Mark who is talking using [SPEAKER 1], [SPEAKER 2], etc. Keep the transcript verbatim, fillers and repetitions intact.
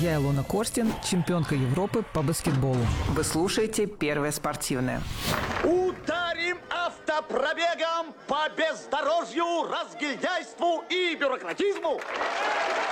[SPEAKER 1] Я Илона Костин, чемпионка Европы по баскетболу.
[SPEAKER 2] Вы слушаете «Первое спортивное».
[SPEAKER 3] Ударим автопробегом по бездорожью, разгильдяйству и бюрократизму!